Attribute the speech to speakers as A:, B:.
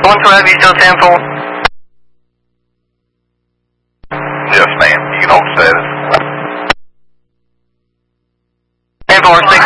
A: 112, you still 10-4?
B: Yes, ma'am. You can hold status.
A: 10-4,